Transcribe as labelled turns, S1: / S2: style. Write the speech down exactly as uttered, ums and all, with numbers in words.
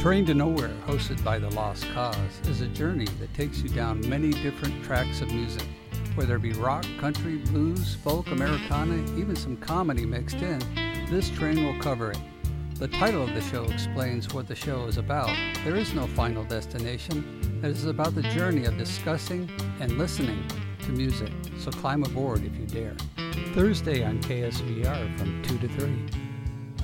S1: Train to Nowhere, hosted by The Lost Cause, is a journey that takes you down many different tracks of music. Whether it be rock, country, blues, folk, Americana, even some comedy mixed in, this train will cover it. The title of the show explains what the show is about. There is no final destination. It is about the journey of discussing and listening to music. So climb aboard if you dare. Thursday on K S V R from two to three.